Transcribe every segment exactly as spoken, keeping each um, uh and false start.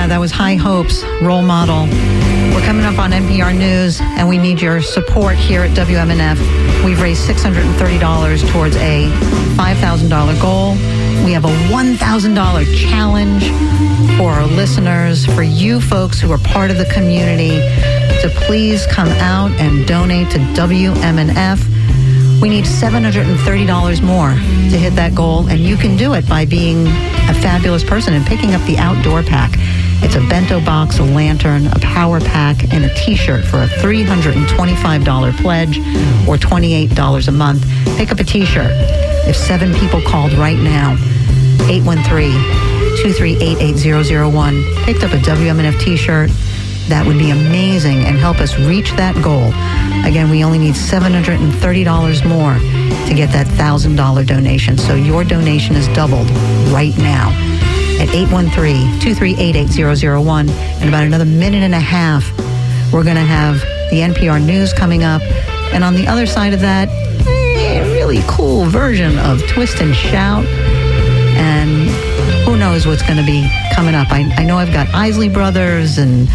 Yeah, that was High Hopes, Role Model. We're coming up on N P R News, and we need your support here at W M N F. We've raised six hundred thirty dollars towards a five thousand dollars goal. We have a one thousand dollars challenge for our listeners, for you folks who are part of the community, to please come out and donate to W M N F. We need seven hundred thirty dollars more to hit that goal, and you can do it by being a fabulous person and picking up the outdoor pack. It's a bento box, a lantern, a power pack, and a T-shirt for a three hundred twenty-five dollars pledge, or twenty-eight dollars a month. Pick up a T-shirt. If seven people called right now, eight one three, two three eight, eight zero zero one, picked up a W M N F T-shirt, that would be amazing and help us reach that goal. Again, we only need seven hundred thirty dollars more to get that one thousand dollars donation. So your donation is doubled right now at eight one three, two three eight, eight zero zero one. In about another minute and a half, we're going to have the N P R News coming up. And on the other side of that, a really cool version of Twist and Shout. And who knows what's going to be coming up. I, I know I've got Isley Brothers and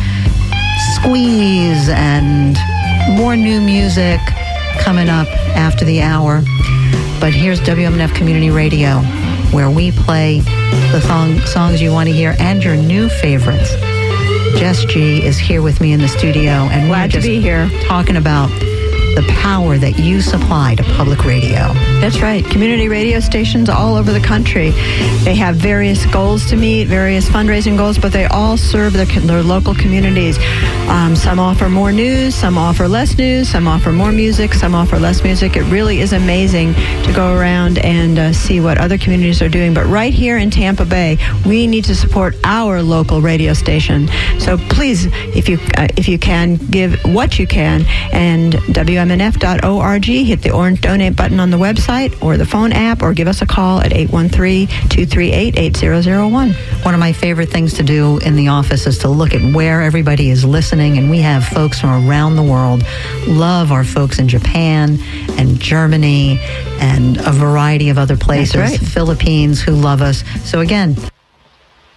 Squeeze and more new music coming up after the hour. But here's W M N F Community Radio, where we play the song, songs you want to hear and your new favorites. Jess G is here with me in the studio, and Glad we're just to be here. talking about the power that you supply to public radio. That's right. Community radio stations all over the country. They have various goals to meet, various fundraising goals, but they all serve their, their local communities. Um, some offer more news, some offer less news, some offer more music, some offer less music. It really is amazing to go around and uh, see what other communities are doing. But right here in Tampa Bay, we need to support our local radio station. So please, if you uh, if you can, give what you can. And W M N F dot org, hit the orange donate button on the website or the phone app, or give us a call at eight one three, two three eight, eight zero zero one. One of my favorite things to do in the office is to look at where everybody is listening, and we have folks from around the world. Love our folks in Japan and Germany and a variety of other places, That's right. Philippines, who love us. So again,